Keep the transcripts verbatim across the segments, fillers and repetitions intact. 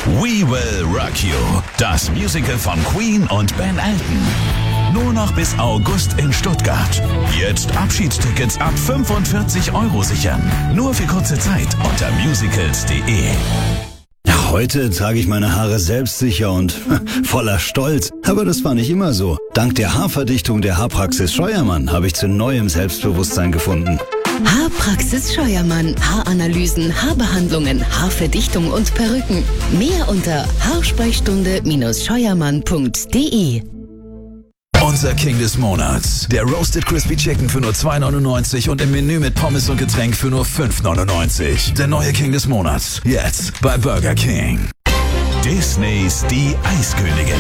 We Will Rock You. Das Musical von Queen und Ben Elton. Nur noch bis August in Stuttgart. Jetzt Abschiedstickets ab fünfundvierzig Euro sichern. Nur für kurze Zeit unter musicals punkt de. Heute trage ich meine Haare selbstsicher und voller Stolz. Aber das war nicht immer so. Dank der Haarverdichtung der Haarpraxis Scheuermann habe ich zu neuem Selbstbewusstsein gefunden. Haarpraxis Scheuermann. Haaranalysen, Haarbehandlungen, Haarverdichtung und Perücken. Mehr unter haarsprechstunde scheuermann punkt de. Unser King des Monats. Der Roasted Crispy Chicken für nur zwei neunundneunzig und im Menü mit Pommes und Getränk für nur fünf neunundneunzig. Der neue King des Monats. Jetzt bei Burger King. Disneys Die Eiskönigin.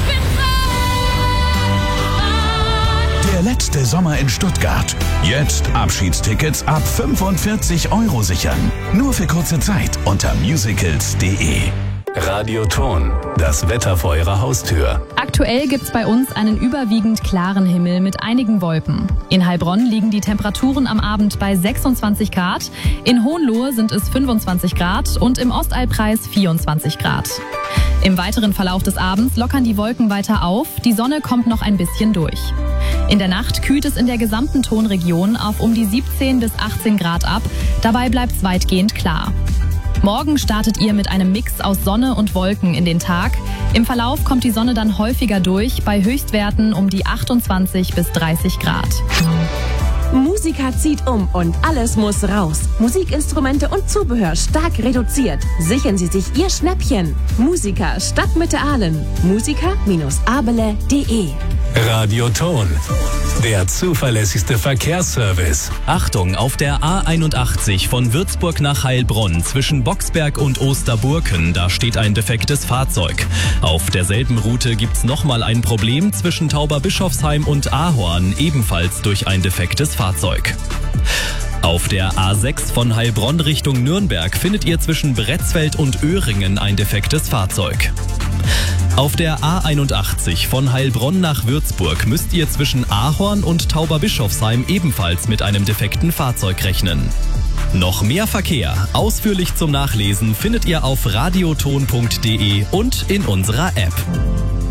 Der letzte Sommer in Stuttgart. Jetzt Abschiedstickets ab fünfundvierzig Euro sichern. Nur für kurze Zeit unter musicals punkt de. Radioton, das Wetter vor Ihrer Haustür. Aktuell gibt's bei uns einen überwiegend klaren Himmel mit einigen Wolken. In Heilbronn liegen die Temperaturen am Abend bei sechsundzwanzig Grad, in Hohenlohe sind es fünfundzwanzig Grad und im Ostalbkreis vierundzwanzig Grad. Im weiteren Verlauf des Abends lockern die Wolken weiter auf, die Sonne kommt noch ein bisschen durch. In der Nacht kühlt es in der gesamten Tonregion auf um die siebzehn bis achtzehn Grad ab, dabei bleibt's weitgehend klar. Morgen startet ihr mit einem Mix aus Sonne und Wolken in den Tag. Im Verlauf kommt die Sonne dann häufiger durch, bei Höchstwerten um die achtundzwanzig bis dreißig Grad. Musiker zieht um und alles muss raus. Musikinstrumente und Zubehör stark reduziert. Sichern Sie sich Ihr Schnäppchen. Musiker Stadtmitte Aalen. musiker Bindestrich abele punkt de. Radioton, der zuverlässigste Verkehrsservice. Achtung, auf der A einundachtzig von Würzburg nach Heilbronn zwischen Boxberg und Osterburken, da steht ein defektes Fahrzeug. Auf derselben Route gibt's nochmal ein Problem zwischen Tauberbischofsheim und Ahorn, ebenfalls durch ein defektes Fahrzeug. Auf der A sechs von Heilbronn Richtung Nürnberg findet ihr zwischen Bretzfeld und Öhringen ein defektes Fahrzeug. Auf der A einundachtzig von Heilbronn nach Würzburg müsst ihr zwischen Ahorn und Tauberbischofsheim ebenfalls mit einem defekten Fahrzeug rechnen. Noch mehr Verkehr, ausführlich zum Nachlesen, findet ihr auf radioton punkt de und in unserer App.